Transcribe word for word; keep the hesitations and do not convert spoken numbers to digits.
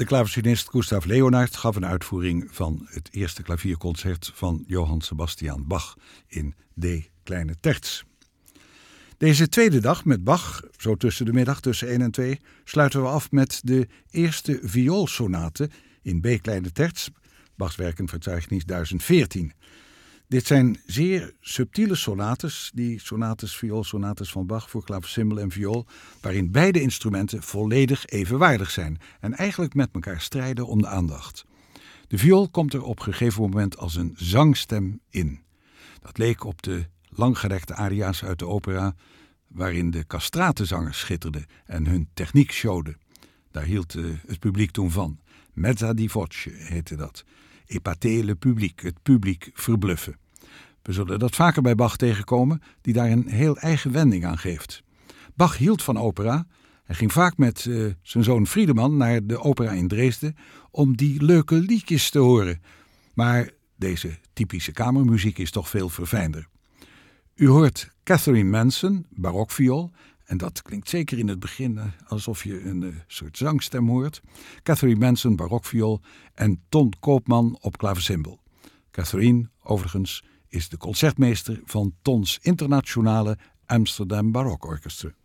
De klavecinist Gustav Leonhard gaf een uitvoering van het eerste klavierconcert van Johann Sebastian Bach in D kleine terts. Deze tweede dag met Bach, zo tussen de middag tussen één en twee, sluiten we af met de eerste vioolsonate in B kleine terts, Bachs Werkenverzeichnis duizend veertien. Dit zijn zeer subtiele sonates, die sonates, vioolsonates van Bach voor klavecimbal en viool, waarin beide instrumenten volledig evenwaardig zijn en eigenlijk met elkaar strijden om de aandacht. De viool komt er op een gegeven moment als een zangstem in. Dat leek op de langgerekte aria's uit de opera, waarin de castratenzangers schitterden en hun techniek showden. Daar hield uh, het publiek toen van. Mezza di voce heette dat. Épater le public, het publiek verbluffen. We zullen dat vaker bij Bach tegenkomen, die daar een heel eigen wending aan geeft. Bach hield van opera. Hij ging vaak met uh, zijn zoon Friedemann naar de opera in Dresden om die leuke liedjes te horen. Maar deze typische kamermuziek is toch veel verfijnder. U hoort Catherine Manson, barokviool, en dat klinkt zeker in het begin alsof je een uh, soort zangstem hoort. Catherine Manson, barokviool en Ton Koopman op klavecimbal. Catherine, overigens, is de concertmeester van Tons internationale Amsterdam Barokorchestra.